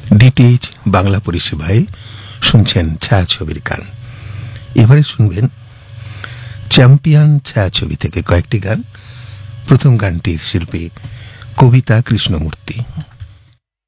DTH Bangla পরিষেবায় শুনছেন ছায়াছবির গান। এবারে শুনবেন চ্যাম্পিয়ন ছায়াছবি থেকে কয়েকটি গান। প্রথম গানটির শিল্পী কবিতা কৃষ্ণমূর্তি।